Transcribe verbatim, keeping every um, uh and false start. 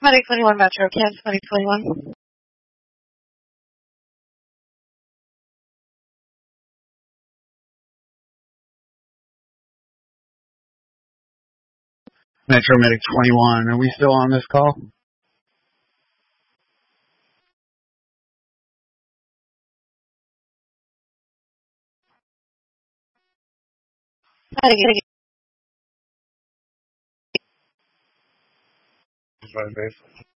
Medic twenty-one Metro, Kansas Medic twenty-one. Metro Medic twenty-one, are we still on this call? Medic, Base.